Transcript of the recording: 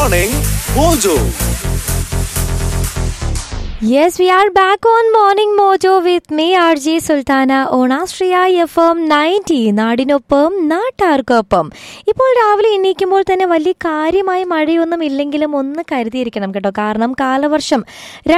Morning Mojo. Yes, we are back on Morning Mojo with me, RJ Sultana, on Astria FM 90. നാടിനൊപ്പം നാട്ടാർക്കൊപ്പം. ഇപ്പോൾ രാവിലെ എണീക്കുമ്പോൾ തന്നെ വലിയ കാര്യമായ മഴയൊന്നും ഇല്ലെങ്കിലും ഒന്ന് കരുതിയിരിക്കണം കേട്ടോ. കാരണം കാലവർഷം